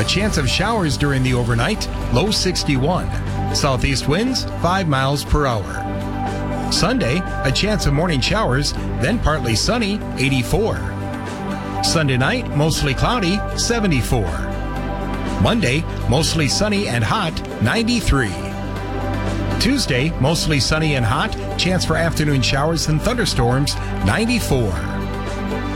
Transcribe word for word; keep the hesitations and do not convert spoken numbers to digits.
A chance of showers during the overnight, low sixty-one. Southeast winds, five miles per hour. Sunday, a chance of morning showers, then partly sunny, eighty-four. Sunday night, mostly cloudy, seventy-four. Monday, mostly sunny and hot, ninety-three. Tuesday, mostly sunny and hot, chance for afternoon showers and thunderstorms, ninety-four.